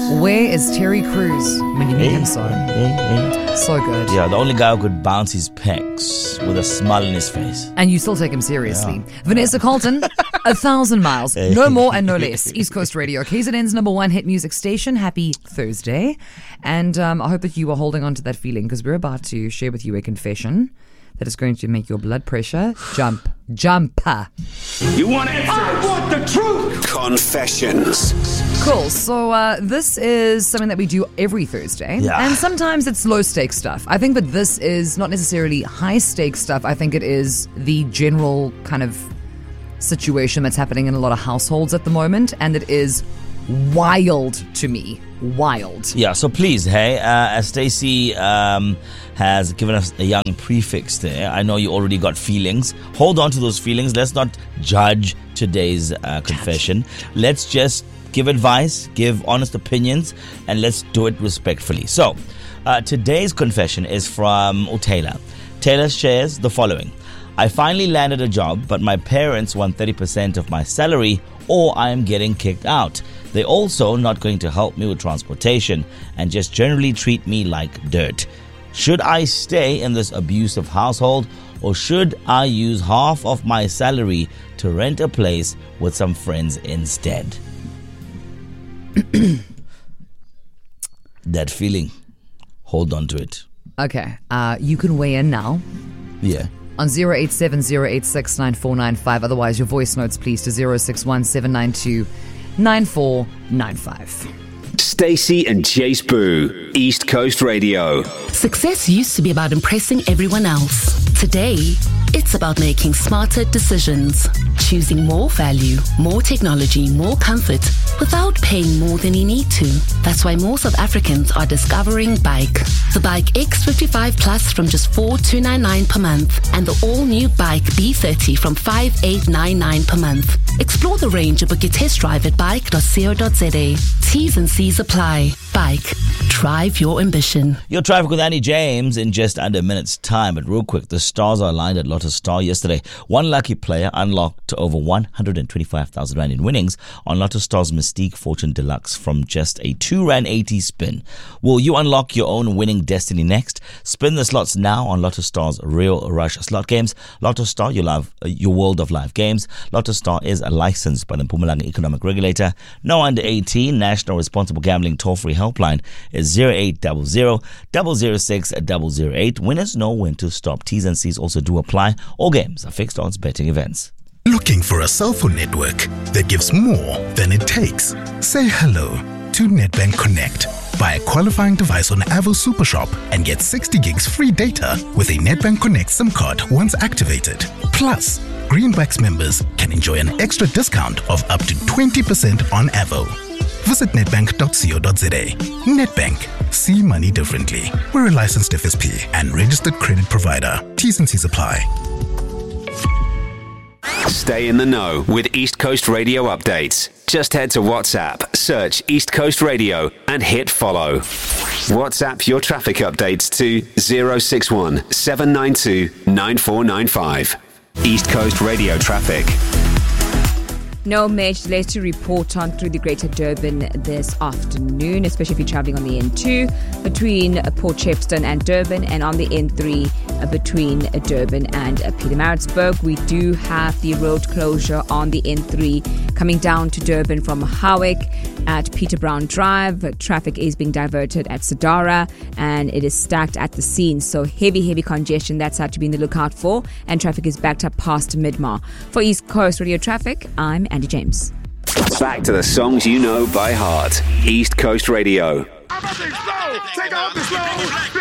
Where is Terry Crews when you need him so? So good. Yeah, the only guy who could bounce his pecs with a smile on his face. And you still take him seriously. Yeah. Vanessa Carlton, 1,000 miles. No more and no less. East Coast Radio, KZN's #1 hit music station. Happy Thursday. And I hope that you are holding on to that feeling, because we're about to share with you a confession that is going to make your blood pressure jump. You want answers? I want the truth. Confessions. Cool. So this is something that we do every Thursday. Yeah. And sometimes it's low stakes stuff. I think that this is not necessarily high stakes stuff. I think it is the general kind of situation that's happening in a lot of households at the moment. And it is wild to me. Wild. Yeah, so please, hey, as Stacey has given us a young prefix there, I know you already got feelings. Hold on to those feelings. Let's not judge today's confession. Let's just give advice, give honest opinions, and let's do it respectfully. So, today's confession is from Taylor. Taylor shares the following. I finally landed a job, but my parents want 30% of my salary or I am getting kicked out. They're also not going to help me with transportation and just generally treat me like dirt. Should I stay in this abusive household, or should I use half of my salary to rent a place with some friends instead? That feeling, hold on to it. Okay, you can weigh in now. Yeah. On 087-086-9495. Otherwise, your voice notes, please, to 061-792-9495. Stacey and Jace Boo, East Coast Radio. Success used to be about impressing everyone else. Today, it's about making smarter decisions. Choosing more value, more technology, more comfort, without paying more than you need to. That's why more South Africans are discovering Bike. The Bike X55 Plus from just $4,299 per month, and the all-new Bike B30 from $5,899 per month. Explore the range and book your test drive at bike.co.za. T's and C's apply. Bike. Drive your ambition. Your traffic with Annie James in just under a minute's time. But real quick, the stars are aligned at Lotto Star yesterday. One lucky player unlocked over 125,000 Rand in winnings on Lotto Star's Mystique Fortune Deluxe from just a 2 Rand 80 spin. Will you unlock your own winning destiny next? Spin the slots now on Lotto Star's Real Rush slot games. Lotto Star, your world of live games. Lotto Star is licensed by the Mpumalanga Economic Regulator. No under 18. National Responsible Gambling toll-free helpline is 0800 006 008. Winners know when to stop. T's and C's also do apply. All games are fixed odds betting events. Looking for a cell phone network that gives more than it takes? Say hello to Nedbank Connect. Buy a qualifying device on Avo Supershop and get 60 gigs free data with a Nedbank Connect SIM card once activated. Plus, Greenbacks members can enjoy an extra discount of up to 20% on Avo. Visit netbank.co.za. Nedbank. See money differently. We're a licensed FSP and registered credit provider. T's and C's apply. Stay in the know with East Coast Radio updates. Just head to WhatsApp, search East Coast Radio and hit follow. WhatsApp your traffic updates to 061 792 9495. East Coast Radio traffic. No major delays to report on through the Greater Durban this afternoon, especially if you're travelling on the N2 between Port Shepstone and Durban, and on the N3 between Durban and Pietermaritzburg. We do have the road closure on the N3 coming down to Durban from Howick at Peter Brown Drive. Traffic is being diverted at Sadara and it is stacked at the scene. So heavy congestion that's had to be in the lookout for, and traffic is backed up past Midmar. For East Coast Radio traffic, I'm Andy James. Back to the songs you know by heart. East Coast Radio. Take off the slow.